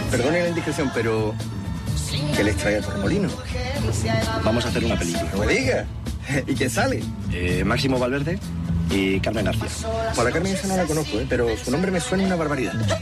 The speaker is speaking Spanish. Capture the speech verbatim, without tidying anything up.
Perdone la indiscreción, pero... ¿qué les trae a Torremolinos? Vamos a hacer una película. No me digas. ¿Y quién sale? Eh, Máximo Valverde y Carmen García. Bueno, la Carmen esa no la conozco, ¿eh? Pero su nombre me suena una barbaridad.